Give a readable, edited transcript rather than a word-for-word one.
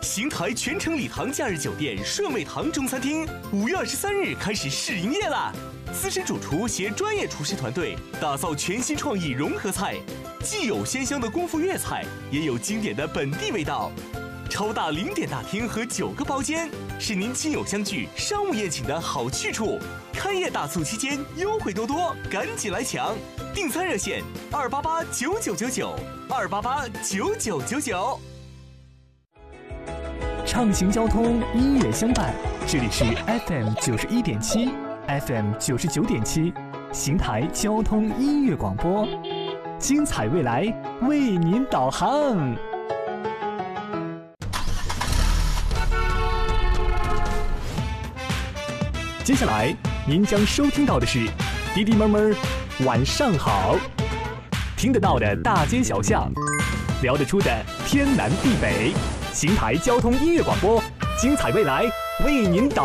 邢台全城礼堂假日酒店顺味堂中餐厅5月23日开始试营业啦！资深主厨携专业厨师团队打造全新创意融合菜，既有鲜香的功夫粤菜，也有经典的本地味道。超大0点大厅和9个包间，是您亲友相聚、商务宴请的好去处。开业大促期间优惠多多，赶紧来抢！订餐热线2889999，2889999。 畅行交通，音乐相伴，这里是 FM 91.7 ，FM 99.7，邢台交通音乐广播，精彩未来为您导航。接下来您将收听到的是滴滴闷闷晚上好，听得到的大街小巷，聊得出的天南地北，邢台交通音乐广播，精彩未来为您导